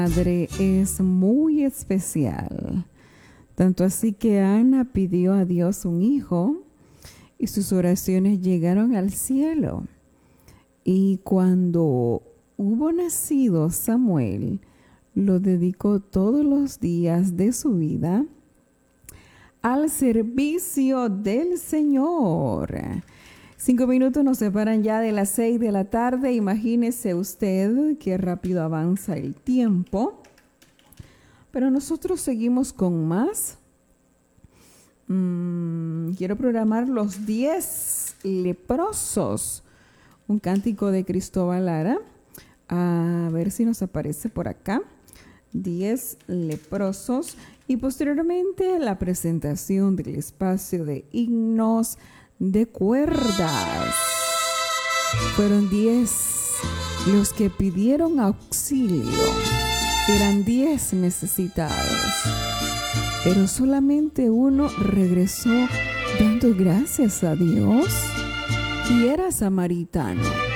Madre es muy especial, tanto así que Ana pidió a Dios un hijo y sus oraciones llegaron al cielo. Y cuando hubo nacido Samuel, lo dedicó todos los días de su vida al servicio del Señor. 5 minutos nos separan ya de las 6 de la tarde. Imagínese usted qué rápido avanza el tiempo. Pero nosotros seguimos con más. Quiero programar los 10 leprosos. Un cántico de Cristóbal Lara. A ver si nos aparece por acá. 10 leprosos. Y posteriormente la presentación del espacio de himnos de cuerdas. Fueron 10 los que pidieron auxilio. Eran 10 necesitados, pero solamente uno regresó dando gracias a Dios y era samaritano.